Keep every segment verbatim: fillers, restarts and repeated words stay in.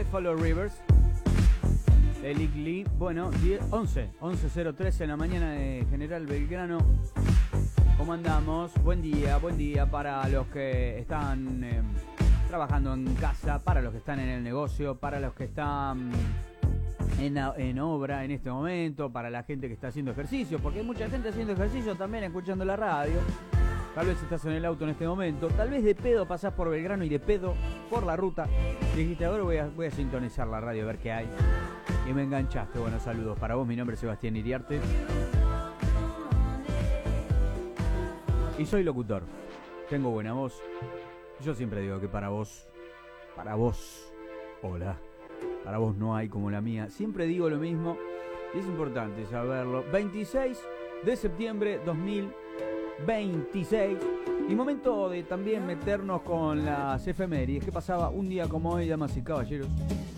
Follow Rivers. Elick Lee. Bueno, diez, once, once cero tres en la mañana de General Belgrano. ¿Cómo andamos? Buen día, buen día para los que están eh, trabajando en casa, para los que están en el negocio, para los que están en, en obra en este momento, para la gente que está haciendo ejercicio, porque hay mucha gente haciendo ejercicio también escuchando la radio. Tal vez estás en el auto en este momento, tal vez de pedo pasás por Belgrano y de pedo por la ruta. Y dijiste, ahora voy a, voy a sintonizar la radio a ver qué hay. Y me enganchaste. Bueno, saludos para vos, mi nombre es Sebastián Iriarte. Y soy locutor. Tengo buena voz. Yo siempre digo que para vos, para vos, hola, para vos no hay como la mía. Siempre digo lo mismo y es importante saberlo. veintiséis de septiembre dos mil veintiséis. Y momento de también meternos con las efemérides. ¿Qué pasaba un día como hoy, damas y caballeros?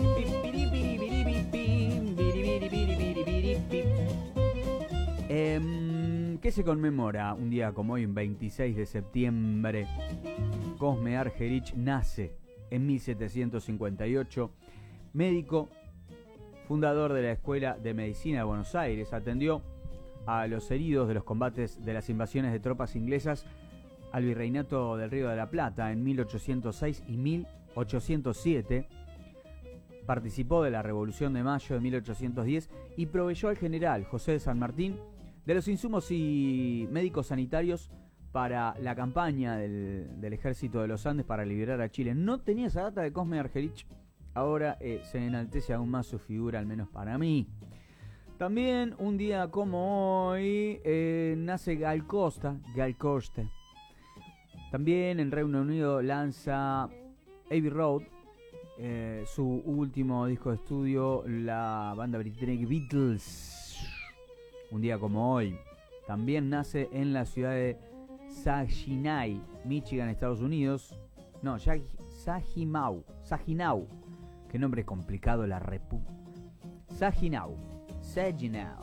Eh, ¿Qué se conmemora un día como hoy, en veintiséis de septiembre? Cosme Argerich nace en mil setecientos cincuenta y ocho. Médico, fundador de la Escuela de Medicina de Buenos Aires. Atendió a los heridos de los combates de las invasiones de tropas inglesas al Virreinato del Río de la Plata en mil ochocientos seis y mil ochocientos siete. Participó de la Revolución de Mayo de mil ochocientos diez y proveyó al general José de San Martín de los insumos y médicos sanitarios para la campaña del, del Ejército de los Andes para liberar a Chile. No tenía esa data de Cosme Argerich. Ahora eh, se enaltece aún más su figura, al menos para mí. También un día como hoy eh, nace Gal Costa, Gal Costa. También en Reino Unido lanza Abbey Road, eh, su último disco de estudio, la banda británica Beatles. Un día como hoy. También nace en la ciudad de Saginaw, Michigan, Estados Unidos. No, Saginaw, Saginaw. Qué nombre complicado, la repu. Saginaw. Saginaw,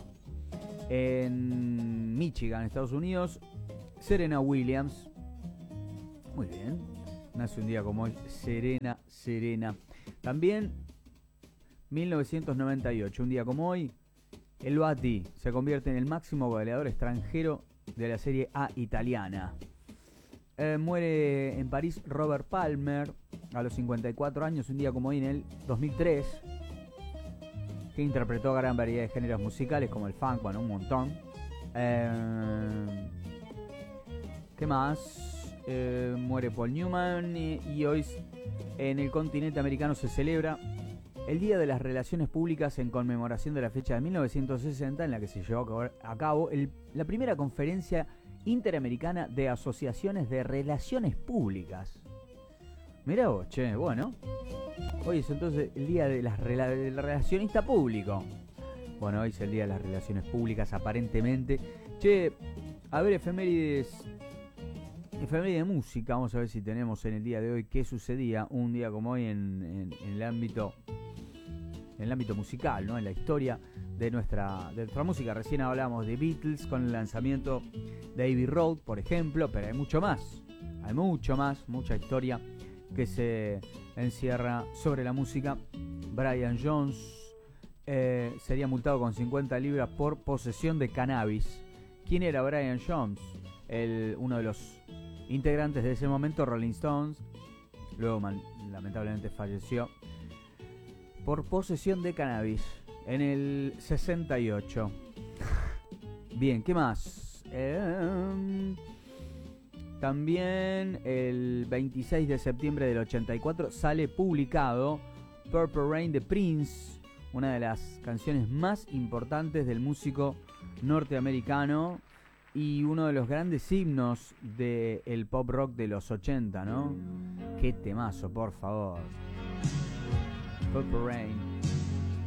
en Michigan, Estados Unidos. Serena Williams. Muy bien. Nace un día como hoy. Serena, Serena. También mil novecientos noventa y ocho, un día como hoy, el Bati se convierte en el máximo goleador extranjero de la Serie A italiana. Eh, muere en París Robert Palmer a los cincuenta y cuatro años, un día como hoy en el dos mil tres. Que interpretó gran variedad de géneros musicales como el funk, bueno, un montón. Eh, ¿Qué más? Eh, muere Paul Newman y, y hoy en el continente americano se celebra el Día de las Relaciones Públicas en conmemoración de la fecha de mil novecientos sesenta en la que se llevó a cabo el, la primera conferencia interamericana de asociaciones de relaciones públicas. Mirá vos, che, bueno. Hoy es entonces el día de las rela- del relacionista público. Bueno, hoy es el día de las relaciones públicas, aparentemente. Che, a ver, efemérides. Efemérides de música. Vamos a ver si tenemos en el día de hoy qué sucedía un día como hoy en, en, en el ámbito. En el ámbito musical, ¿no? En la historia de nuestra, de nuestra música. Recién hablamos de Beatles con el lanzamiento de Abbey Road, por ejemplo, pero hay mucho más. Hay mucho más, mucha historia que se encierra sobre la música. Brian Jones eh, sería multado con cincuenta libras por posesión de cannabis. ¿Quién era Brian Jones? El, uno de los integrantes de ese momento, Rolling Stones. Luego man, lamentablemente falleció por posesión de cannabis en el sesenta y ocho. Bien, ¿qué más? Eh... También el veintiséis de septiembre del ochenta y cuatro sale publicado Purple Rain de Prince, una de las canciones más importantes del músico norteamericano y uno de los grandes himnos del pop rock de los ochenta, ¿no? Qué temazo, por favor. Purple Rain.